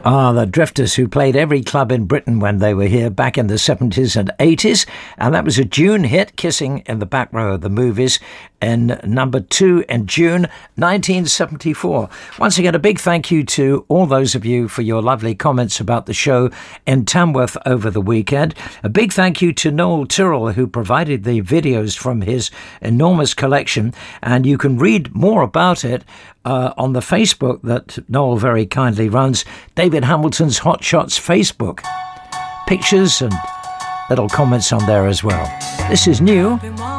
The Drifters, who played every club in Britain when they were here back in the 70s and 80s. And that was a June hit, Kissing in the Back Row of the Movies, in number 2 in June 1974. Once again, a big thank you to all those of you for your lovely comments about the show in Tamworth over the weekend. A big thank you to Noel Tyrrell, who provided the videos from his enormous collection. And you can read more about it on the Facebook that Noel very kindly runs, David Hamilton's Hot Shots Facebook. Pictures and little comments on there as well. This is new.